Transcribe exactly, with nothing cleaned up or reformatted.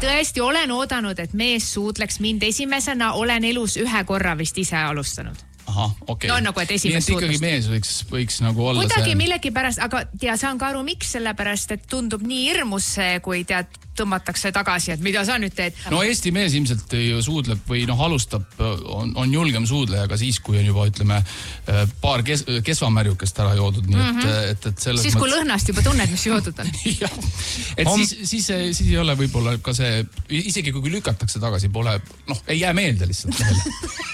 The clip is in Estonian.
tõesti olen oodanud, et mees suudleks mind esimesena, olen elus ühe korra vist ise alustanud. Aha, okei. No nagu, et esimest suudlust. Nii et ikkagi mees võiks, võiks nagu olla Kuidagi see... millegi pärast, aga ja saan ka aru, miks sellepärast, et tundub nii hirmus see, kui tead, tõmmatakse tagasi, et mida sa nüüd teed. No Eesti mees ilmselt ju suudleb või noh, alustab, on, on julgem suudleja ka siis, kui on juba, ütleme, paar kes, kesvamärjukest ära joodud, nii et, mm-hmm. et, et selles siis, kui mõttes... lõhnast juba tunned, mis joodud on. jah, et on... siis, siis, siis ei ole võib-olla ka see, isegi kui lükatakse tagasi, pole, noh, ei jää meelde lihtsalt.